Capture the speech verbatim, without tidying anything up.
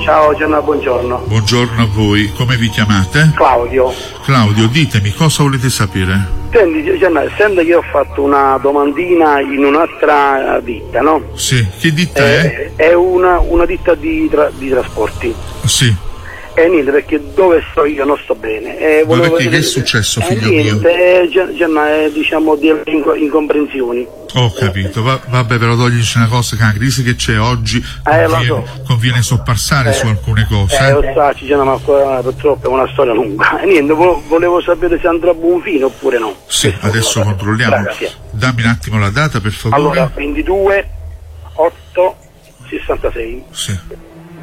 Ciao Gianna, buongiorno. Buongiorno a voi, come vi chiamate? Claudio. Claudio, ditemi, cosa volete sapere? Senti Gianna, essendo che io ho fatto una domandina in un'altra ditta, no? Sì, che ditta eh, è? È una, una ditta di, tra, di trasporti. Sì. E eh, niente, perché dove sto io non sto bene. Eh, Ma perché vedere... che è successo, figlio eh, niente, mio? Eh, Gianna, è diciamo di incomprensioni. Ho capito, Va, vabbè, però toglici una cosa, che la crisi che c'è oggi eh, conviene, so. conviene soppassare eh, su alcune cose. Eh, lo so, Gianna, ma purtroppo è una storia lunga. E niente, volevo sapere se andrà a buon fine oppure no. Sì, Questo adesso controlliamo. Grazie. Dammi un attimo la data, per favore. Allora, ventidue otto sessantasei. Sì.